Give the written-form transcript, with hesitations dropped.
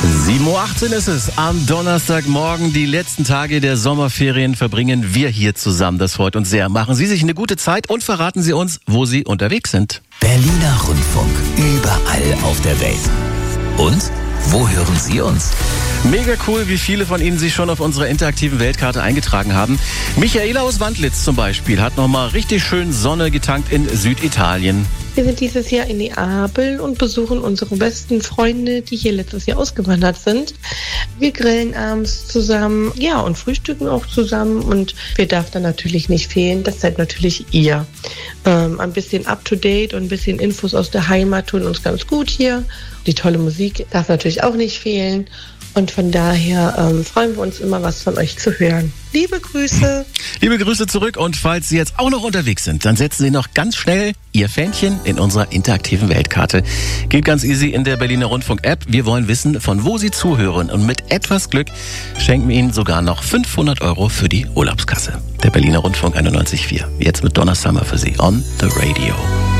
7:18 Uhr ist es. Am Donnerstagmorgen, die letzten Tage der Sommerferien verbringen wir hier zusammen. Das freut uns sehr. Machen Sie sich eine gute Zeit und verraten Sie uns, wo Sie unterwegs sind. Berliner Rundfunk, überall auf der Welt. Und wo hören Sie uns? Mega cool, wie viele von Ihnen sich schon auf unserer interaktiven Weltkarte eingetragen haben. Michaela aus Wandlitz zum Beispiel hat nochmal richtig schön Sonne getankt in Süditalien. Wir sind dieses Jahr in Neapel und besuchen unsere besten Freunde, die hier letztes Jahr ausgewandert sind. Wir grillen abends zusammen, ja, und frühstücken auch zusammen. Und wer darf dann natürlich nicht fehlen? Das seid natürlich ihr. Ein bisschen up-to-date und ein bisschen Infos aus der Heimat tun uns ganz gut hier. Die tolle Musik darf natürlich auch nicht fehlen. Und von daher freuen wir uns immer, was von euch zu hören. Liebe Grüße. Liebe Grüße zurück. Und falls Sie jetzt auch noch unterwegs sind, dann setzen Sie noch ganz schnell Ihr Fähnchen in unserer interaktiven Weltkarte. Geht ganz easy in der Berliner Rundfunk-App. Wir wollen wissen, von wo Sie zuhören. Und mit etwas Glück schenken wir Ihnen sogar noch 500 € für die Urlaubskasse. Der Berliner Rundfunk 91.4. Jetzt mit Donna Summer für Sie on the Radio.